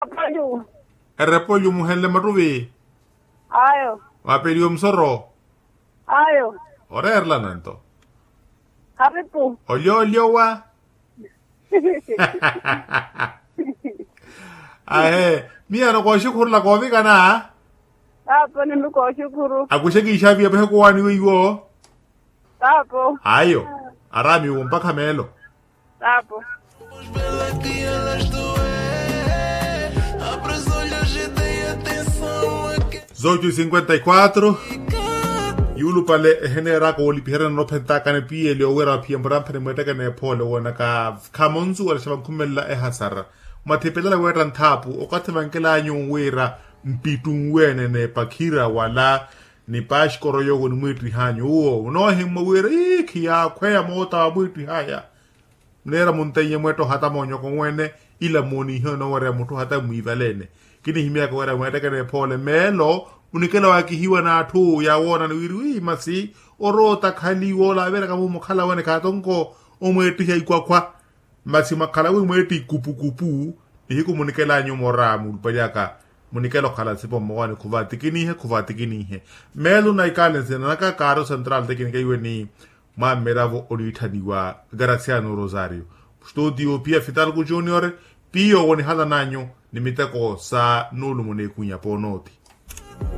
Repollo. Repollo muhelle maruvi. Ayo. Wapelium soro. Ayo. Orerla nanto. Haripu. Olio wa. Ahe, mia no ko shukuru la ko vi kana. Tapo ni ko shukuru. Akusheki shabi abe ko wani wiwo. Tapo. Ayo. Arami mpaka melo. Tapo. 8:54 Yulu pale genera ko lipihera no phenta kana pie le wera phiembra phene mweta kana phole wona ka khamonzu wala shaba khumella hasara mathepela la wera nthapu o ka themankela nyu wera mpitu wene ne pakhira wala ni pashkoro yogo ni mwiti hanyo uo no himmo wera ikhiya khwea mota mwiti haya nera muntenye mweto hata monyo ko wene ila moni hono wera mutu hata muivalene kini himia ko wera mweta kana phole melo unikela wakihiwa na atu ya wona ni wiri masi orota khali wola bera ka mukhala wane ka tonko omweti ya ikwa masi makhala we mweti kupu ihiku munikela nyumora mulpajaka munikelo khala sipo mwane kuvatikini he melu na ikalense na ka karo central tekini kaiwe ni ma meravo olithaniwa Graciano Rosario studio pia Fidalgo Junior pio woni hala nanyo nimiteko sa nulu mune kunya ponoti